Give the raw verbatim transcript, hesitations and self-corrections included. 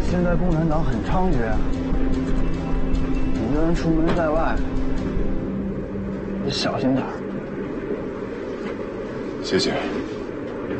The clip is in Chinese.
现在共产党很猖獗，一个人出门在外，得小心点儿。 谢谢。